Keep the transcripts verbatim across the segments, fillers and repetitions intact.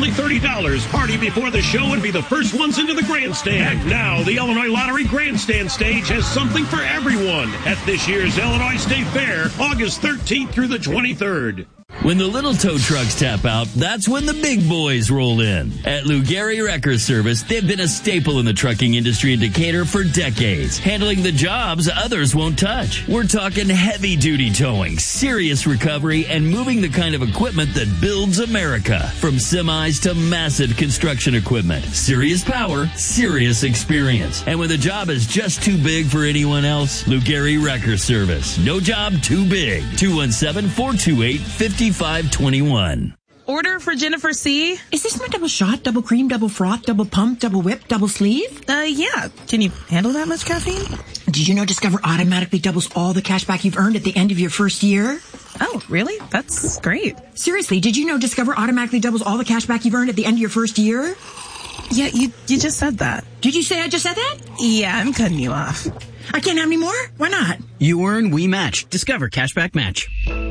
only thirty dollars. Party before the show and be the first ones into the grandstand. And now the Illinois Lottery Grandstand Stage has something for everyone at this year's Illinois State Fair, August thirteenth through the twenty-third. When the little tow trucks tap out, that's when the big boys roll in. At Lou Gehry Wrecker Service, they've been a staple in the trucking industry in Decatur for decades, handling the jobs others won't touch. We're talking heavy-duty towing, serious recovery, and moving the kind of equipment that builds America. From semis to massive construction equipment. Serious power, serious experience. And when the job is just too big for anyone else, Lou Gehry Wrecker Service. No job too big. two one seven, four two eight, five five two one. Order for Jennifer C. Is this my double shot, double cream, double froth, double pump, double whip, double sleeve? Uh, yeah. Can you handle that much caffeine? Did you know Discover automatically doubles all the cash back you've earned at the end of your first year? Oh, really? That's great. Seriously, did you know Discover automatically doubles all the cash back you've earned at the end of your first year? Yeah, you you just said that. Did you say I just said that? Yeah, I'm cutting you off. I can't have any more? Why not? You earn, we match. Discover Cashback Match.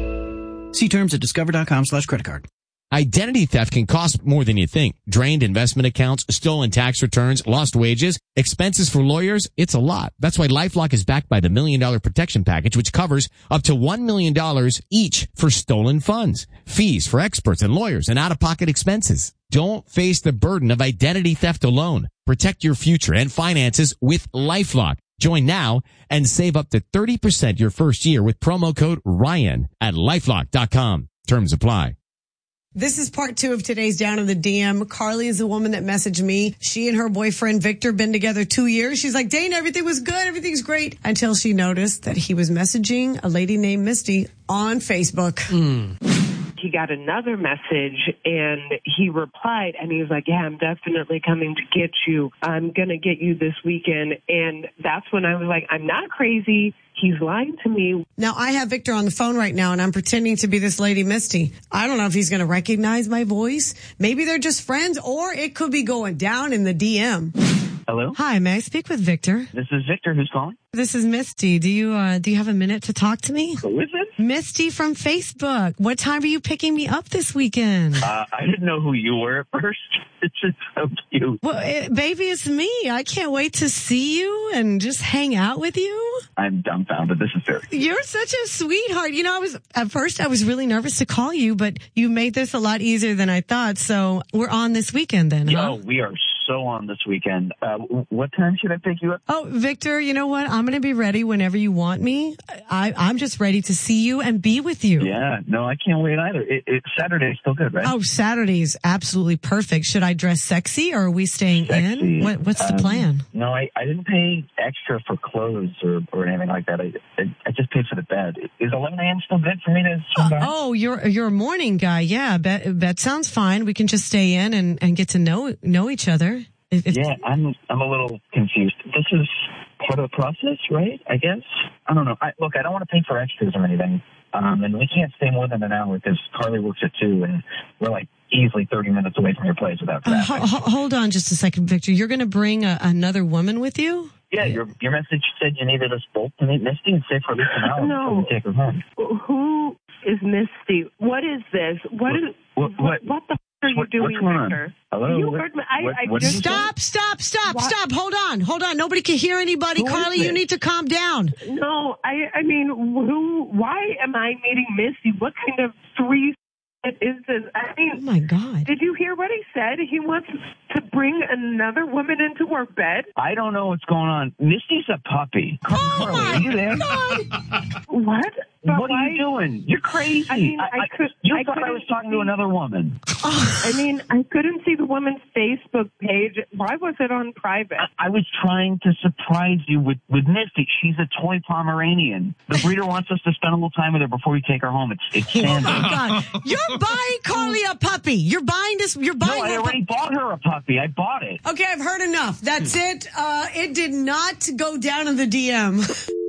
See terms at discover.com slash credit card. Identity theft can cost more than you think. Drained investment accounts, stolen tax returns, lost wages, expenses for lawyers. It's a lot. That's why LifeLock is backed by the Million Dollar Protection Package, which covers up to one million dollars each for stolen funds, fees for experts and lawyers, and out-of-pocket expenses. Don't face the burden of identity theft alone. Protect your future and finances with LifeLock. Join now and save up to thirty percent your first year with promo code Ryan at lifelock dot com. Terms apply. This is part two of today's Down in the D M. Carly is the woman that messaged me. She and her boyfriend Victor been together two years. She's like, Dane, everything was good. Everything's great. Until she noticed that he was messaging a lady named Misty on Facebook. Mm. He got another message and he replied and he was like, yeah, I'm definitely coming to get you. I'm going to get you this weekend. And that's when I was like, I'm not crazy. He's lying to me. Now, I have Victor on the phone right now, and I'm pretending to be this lady, Misty. I don't know if he's going to recognize my voice. Maybe they're just friends, or it could be going down in the D M. Hello? Hi, may I speak with Victor? This is Victor. Who's calling? This is Misty. Do you uh, do you have a minute to talk to me? Who is it? Misty from Facebook. What time are you picking me up this weekend? Uh, I didn't know who you were at first. It's just so cute. Well, it, baby, it's me. I can't wait to see you and just hang out with you. I'm dumbfounded. This is very cute. You're such a sweetheart. You know, I was at first I was really nervous to call you, but you made this a lot easier than I thought. So we're on this weekend then, Yo, huh? we are so on this weekend. Uh, what time should I pick you up? Oh, Victor, you know what? I'm going to be ready whenever you want me. I, I'm just ready to see you and be with you. Yeah, no, I can't wait either. It, it, Saturday's still good, right? Oh, Saturday's absolutely perfect. Should I dress sexy or are we staying Sexy. in? What, what's the Um, plan? No, I, I didn't pay extra for clothes or, or anything like that. I, I, I just paid for the bed. Is eleven a.m. still good for me to swing by? Oh, you're you're a morning guy. Yeah, bet, that sounds fine. We can just stay in and, and get to know know each other. If, if Yeah, I'm I'm a little confused. This is part of the process, right? I guess. I don't know. I, look, I don't want to pay for extras or anything. Um, and we can't stay more than an hour because Carly works at two, and we're like easily thirty minutes away from your place without Uh, traffic. ho- ho- hold on just a second, Victor. You're going to bring a, another woman with you? Yeah, your your message said you needed us both to meet Misty and stay for at least an hour No. before we take her home. Who is Misty? What is this? What is What- what? what- What the f- are you what- doing, what's going on? Victor? Hello? You What- heard me. I, what- I what did just you say? Stop, stop, stop, What? stop. Hold on, hold on. Nobody can hear anybody. Who is Carly, you this? need to calm down. No, I. I mean, who? Why am I meeting Misty? What kind of three is this? I Oh, mean, my God. did you hear what he said? He wants to bring another woman into our bed. I don't know what's going on. Misty's a puppy. Car- Oh, Carly, my are you there? God. What? But What why- are you doing? You're crazy. I mean, I could- You I thought I couldn't was talking to see- another woman. I mean, I couldn't see the woman's Facebook page. Why was it on private? I was trying to surprise you with, with Misty. She's a toy Pomeranian. The breeder wants us to spend a little time with her before we take her home. It's it's Oh, standard. my God. You're buying Carly a puppy. You're buying this. You're No, buying I her a already bought her a puppy. I bought it. Okay, I've heard enough. That's it. Uh, it did not go down in the D M.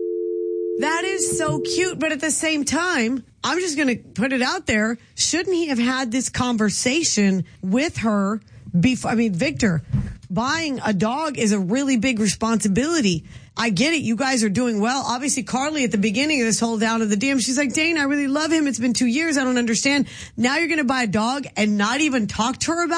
That is so cute, but at the same time, I'm just going to put it out there. Shouldn't he have had this conversation with her before? I mean, Victor, buying a dog is a really big responsibility. I get it. You guys are doing well. Obviously, Carly at the beginning of this whole down of the D M, she's like, Dane, I really love him. It's been two years. I don't understand. Now you're going to buy a dog and not even talk to her about